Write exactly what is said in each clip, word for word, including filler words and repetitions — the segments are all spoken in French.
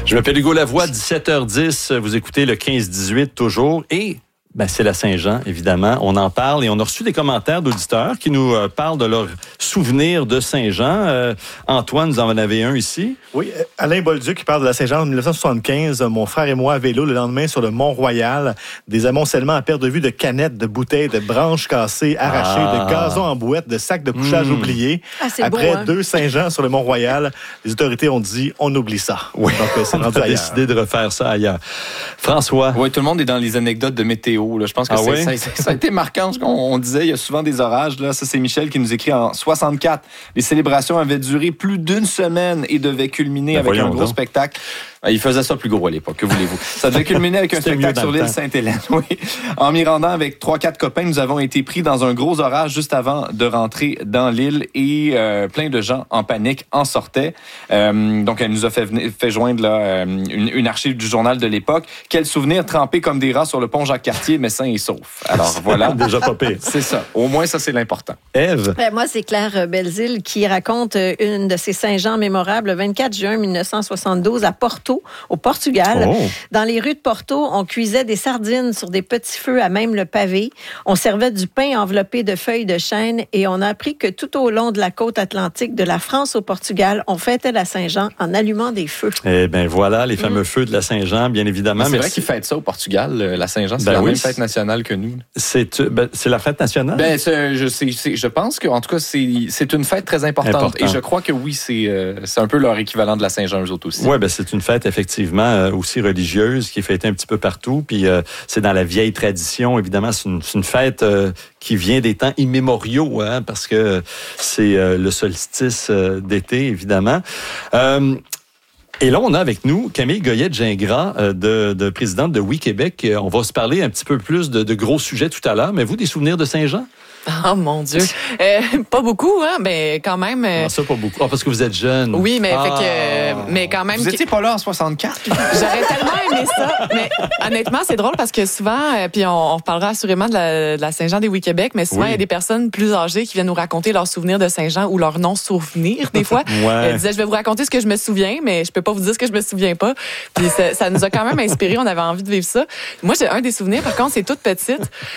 Je m'appelle Hugo Lavoie, dix-sept heures dix, vous écoutez le quinze dix-huit toujours et ben, c'est la Saint-Jean, évidemment. On en parle et on a reçu des commentaires d'auditeurs qui nous euh, parlent de leurs souvenirs de Saint-Jean. Euh, Antoine, vous en avez un ici? Oui, Alain Bolduc qui parle de la Saint-Jean en dix-neuf cent soixante-quinze. Mon frère et moi à vélo le lendemain sur le Mont-Royal. Des amoncellements à perte de vue de canettes, de bouteilles, de branches cassées, arrachées, ah. de gazons en boîte, de sacs de couchage mmh. oubliés. Ah, Après beau, hein? deux Saint-Jean sur le Mont-Royal, les autorités ont dit on oublie ça. Oui, donc c'est on a décidé de refaire ça ailleurs. François? Oui, tout le monde est dans les anecdotes de météo. Là. Je pense que ah, c'est, oui? ça, ça a été marquant. Ce qu'on on disait, il y a souvent des orages. Là. Ça, c'est Michel qui nous écrit en soixante-quatre. Les célébrations avaient duré plus d'une semaine et devaient culminer ben avec un gros donc. spectacle. Il faisait ça plus gros à l'époque, que voulez-vous. Ça devait culminer avec un spectacle sur l'île Sainte-Hélène. Oui. En m'y rendant avec trois quatre copains, nous avons été pris dans un gros orage juste avant de rentrer dans l'île et euh, plein de gens en panique en sortaient. Euh, donc, elle nous a fait, venir, fait joindre là, euh, une, une archive du journal de l'époque. Quel souvenir trempé comme des rats sur le pont Jacques-Cartier, mais sain et sauf. Alors, voilà. Déjà pas pire. C'est ça. Au moins, ça, c'est l'important. Ève? Ben, moi, c'est Claire Belzile qui raconte une de ses Saint-Jean mémorables le vingt-quatre juin dix-neuf cent soixante-douze à Porto, au Portugal. Oh. Dans les rues de Porto, on cuisait des sardines sur des petits feux à même le pavé. On servait du pain enveloppé de feuilles de chêne et on a appris que tout au long de la côte atlantique, de la France au Portugal, on fêtait la Saint-Jean en allumant des feux. Eh bien voilà, les fameux mmh. feux de la Saint-Jean, bien évidemment. Mais c'est vrai qu'ils fêtent ça au Portugal, la Saint-Jean. C'est ben la oui, même fête nationale que nous. C'est, ben, c'est la fête nationale? Ben, c'est, je, c'est, c'est, je pense que, en tout cas, c'est, c'est une fête très importante. Important. Et je crois que oui, c'est, euh, c'est un peu leur équivalent de la Saint-Jean, eux autres aussi. Oui, ben, c'est une fête, effectivement, euh, aussi religieuse, qui est fêtée un petit peu partout. Puis, euh, c'est dans la vieille tradition. Évidemment, c'est une, c'est une fête euh, qui vient des temps immémoriaux, hein, parce que c'est euh, le solstice euh, d'été, évidemment. Euh, Et là, on a avec nous Camille Goyette-Gingras, euh, de, de présidente de Oui Québec. On va se parler un petit peu plus de, de gros sujets tout à l'heure. Mais vous, des souvenirs de Saint-Jean? Oh mon Dieu. Euh, pas beaucoup, hein, mais quand même. Euh... Ah, ça, pas beaucoup. Ah, parce que vous êtes jeune. Oui, mais, ah. fait que, mais quand même. Vous étiez pas là en soixante-quatre? J'aurais tellement aimé ça. Mais honnêtement, c'est drôle parce que souvent, euh, puis on, on reparlera assurément de la, de la Saint-Jean des Oui Québec, mais souvent, il oui. y a des personnes plus âgées qui viennent nous raconter leurs souvenirs de Saint-Jean ou leurs non-souvenirs, des fois. Ouais. Elles disaient, je vais vous raconter ce que je me souviens, mais je peux pas vous dire ce que je me souviens pas. Puis ça, ça nous a quand même inspiré. On avait envie de vivre ça. Moi, j'ai un des souvenirs, par contre, c'est toute petite.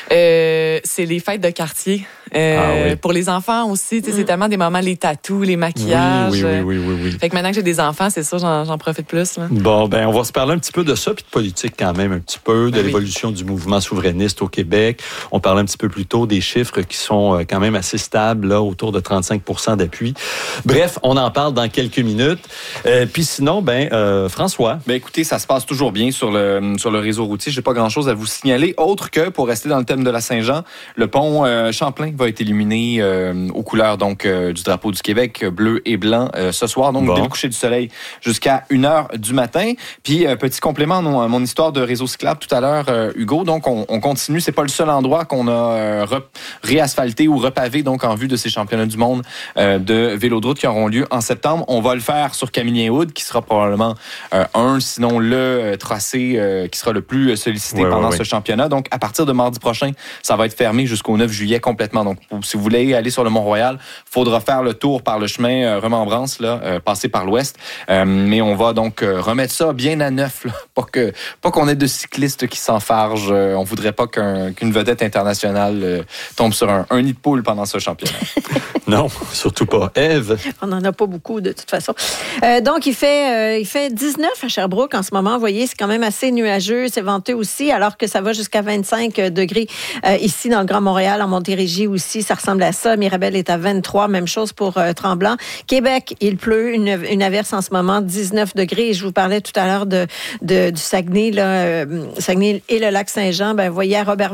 Euh, c'est les fêtes de quartier. Euh, ah oui. Pour les enfants aussi, tu sais, mm. c'est tellement des moments, les tatous, les maquillages. Oui, oui, oui, oui, oui, oui. Fait que maintenant que j'ai des enfants, c'est ça, j'en, j'en profite plus. Là. Bon, ben, on va se parler un petit peu de ça, puis de politique quand même, un petit peu, de ben l'évolution oui. du mouvement souverainiste au Québec. On parlait un petit peu plus tôt des chiffres qui sont quand même assez stables, là, autour de trente-cinq pour cent d'appui. Bref, on en parle dans quelques minutes. Euh, puis sinon, ben, euh, François. Ben, écoutez, ça se passe toujours bien sur le, sur le réseau routier. J'ai pas grand-chose à vous signaler, autre que, pour rester dans le thème de la Saint-Jean, le pont euh, Champlain va être illuminé euh, aux couleurs donc euh, du drapeau du Québec, bleu et blanc, euh, ce soir, donc bon. dès le coucher du soleil jusqu'à une heure du matin. Puis, euh, petit complément à mon, mon histoire de réseau cyclable tout à l'heure, euh, Hugo, donc on, on continue. C'est pas le seul endroit qu'on a euh, re, réasphalté ou repavé donc en vue de ces championnats du monde euh, de vélo de route qui auront lieu en septembre. On va le faire sur Camillien-Hood, qui sera probablement euh, un, sinon le euh, tracé euh, qui sera le plus sollicité ouais, pendant ouais, ce ouais. championnat. Donc, à partir de mardi prochain, ça va être fermé jusqu'au neuf juillet complètement. Donc, si vous voulez aller sur le Mont-Royal, il faudra faire le tour par le chemin euh, Remembrance, là, euh, passer par l'ouest. Euh, mais on va donc euh, remettre ça bien à neuf, là, pas, que, pas qu'on ait de cyclistes qui s'enfargent. Euh, on voudrait pas qu'un, qu'une vedette internationale euh, tombe sur un, un nid de poule pendant ce championnat. Non, surtout pas. Ève? On n'en a pas beaucoup, de toute façon. Euh, donc, il fait, euh, il fait dix-neuf à Sherbrooke en ce moment. Vous voyez, c'est quand même assez nuageux. C'est venteux aussi, alors que ça va jusqu'à vingt-cinq degrés euh, ici dans le Grand Montréal, en Montérégie aussi. Ça ressemble à ça. Mirabel est à vingt-trois. Même chose pour euh, Tremblant. Québec, il pleut. Une, une averse en ce moment, dix-neuf degrés. Et je vous parlais tout à l'heure de, de, du Saguenay, là, euh, Saguenay et le lac Saint-Jean. Ben, vous voyez, à Robert